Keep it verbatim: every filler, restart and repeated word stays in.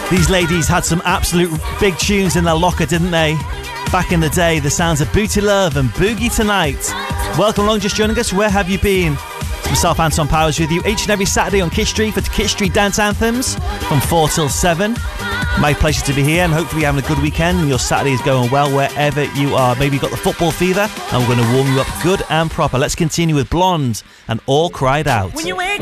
These ladies had some absolute big tunes in their locker, didn't they? Back in the day, the sounds of Booty Love and Boogie Tonight. Welcome along, just joining us. Where have you been? Myself, Anton Powers, with you each and every Saturday on Kiss Street for Kiss Street Dance Anthems from four till seven. My pleasure to be here, and hopefully you're having a good weekend and your Saturday is going well wherever you are. Maybe you've got the football fever, and we're going to warm you up good and proper. Let's continue with Blonde and All Cried Out. When you wake